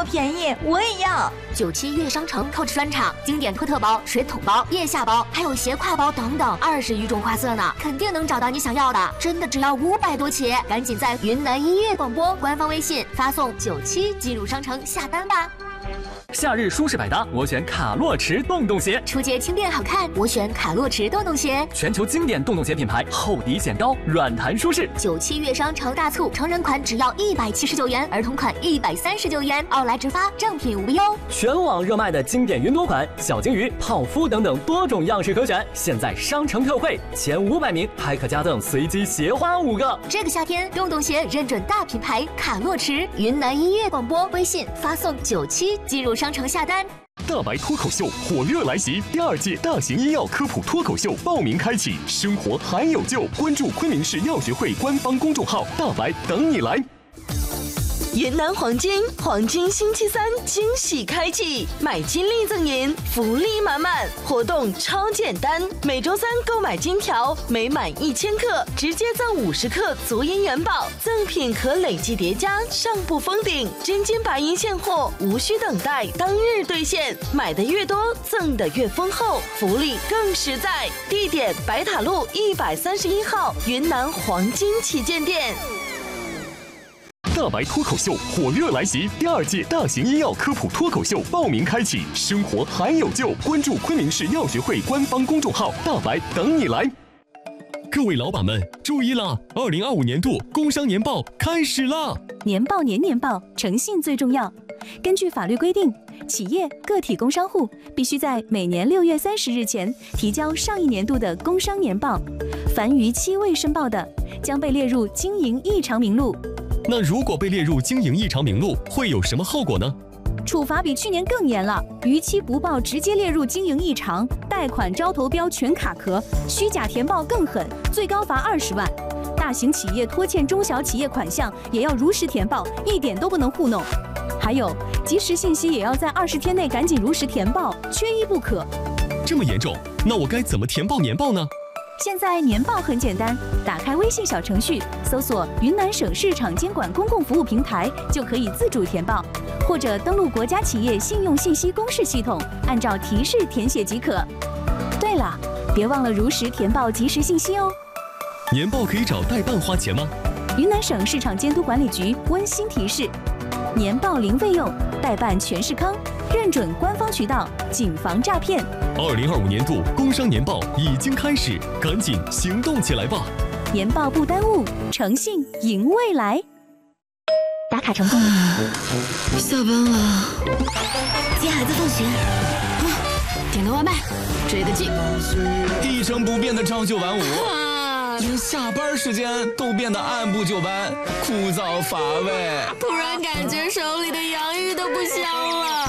么便宜，我也要。 97悦商城Coach 专场经典托特包、水桶包、腋下包，还有斜挎包等等20余种花色呢，肯定能找到你想要的，真的只要500多起，赶紧在云南音乐广播官方微信发送97进入商城下单吧。 夏日舒适百搭，我选卡洛驰洞洞鞋； 出街轻便好看，我选卡洛驰洞洞鞋。 全球经典洞洞鞋品牌，厚底显高，软弹舒适。 97悦商城大促，成人款只要179元，儿童款139元，奥莱直发，正品无忧。 全网热卖的经典云朵款、小金鱼、泡芙等等多种样式可选，现在商城特惠，前500名还可加赠随机鞋花5个。 这个夏天，洞洞鞋认准大品牌卡洛驰，云南音乐广播微信发送97进入商城下单。 大白脱口秀火热来袭，第2届大型医药科普脱口秀报名开启，生活还有救，关注昆明市药学会官方公众号，大白等你来。 云南黄金星期3惊喜开启，买金立赠银，福利满满，活动超简单，每周3购买金条，每满1000克直接赠50克足银元宝，赠品可累计叠加，上不封顶，真金白银现货，无需等待，当日兑现，买的越多赠的越丰厚，福利更实在。地点白塔路131号云南黄金旗舰店。 大白脱口秀火热来袭，第2届大型医药科普脱口秀报名开启，生活还有救，关注昆明市药学会官方公众号，大白等你来。各位老板们注意了，2025年度工商年报开始啦！ 年报年报，诚信最重要。根据法律规定，企业、个体工商户必须在每年6月30日前提交上一年度的工商年报，凡逾期未申报的，将被列入经营异常名录。 那如果被列入经营异常名录，会有什么后果呢？ 处罚比去年更严了，逾期不报直接列入经营异常，贷款招投标全卡壳，虚假填报更狠，最高罚20万。大型企业拖欠中小企业款项也要如实填报，一点都不能糊弄。还有，及时信息也要在20天内赶紧如实填报，缺一不可。 这么严重，那我该怎么填报年报呢？ 现在年报很简单，打开微信小程序，搜索云南省市场监管公共服务平台，就可以自主填报，或者登录国家企业信用信息公示系统，按照提示填写即可。对了，别忘了如实填报及时信息哦。 年报可以找代办花钱吗？ 云南省市场监督管理局温馨提示：年报零费用，代办全是康，认准官方渠道，谨防诈骗。 2025年度工商年报已经开始，赶紧行动起来吧！ 年报不耽误，诚信赢未来。 打卡成功。 下班了， 接孩子放学。 点个外卖，追个剧。 一成不变的朝九晚五，连下班时间都变得按部就班，枯燥乏味。 突然感觉手里的洋芋都不香了。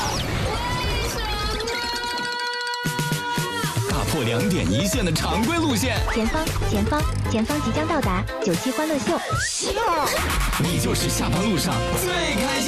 打破2点一线的常规路线。 前方即将到达97欢乐秀。 你就是下班路上最开心。